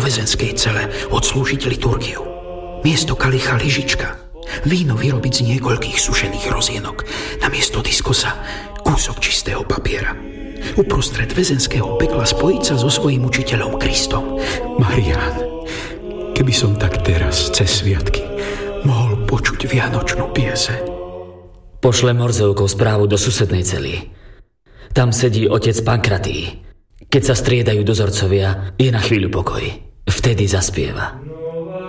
väzenskej cele odslúžiť liturgiu. Miesto kalicha lyžička. Víno vyrobiť z niekoľkých sušených rozienok. Namiesto diskosa kúsok čistého papiera. Uprostred väzenského pekla spojiť sa so svojím učiteľom Kristom. Marián, keby som tak teraz cez sviatky mohol počuť vianočnú pieseň. Pošle Morzovkou správu do susednej cely. Tam sedí otec Pankratý. Keď sa striedajú dozorcovia, je na chvíľu pokoj. Vtedy zaspieva.